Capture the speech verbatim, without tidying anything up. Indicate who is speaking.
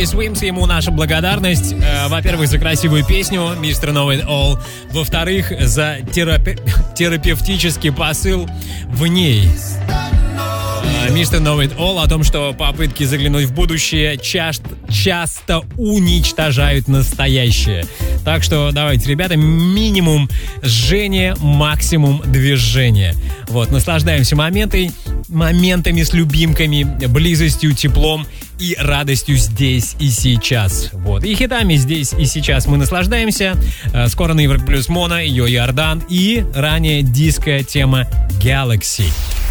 Speaker 1: Свимс, ему наша благодарность. Э, во-первых, за красивую песню мистер Know It All. Во-вторых, за терапи- терапевтический посыл в ней. мистер Know It All о том, что попытки заглянуть в будущее часто, часто уничтожают настоящее. Так что давайте, ребята, минимум жжения, максимум движения. Вот, наслаждаемся моментой, моментами с любимками, близостью, теплом и радостью здесь и сейчас. Вот. И хитами здесь и сейчас мы наслаждаемся. Скоро на Европа Плюс Моно, Йо Йордан и ранее диско тема Galaxy.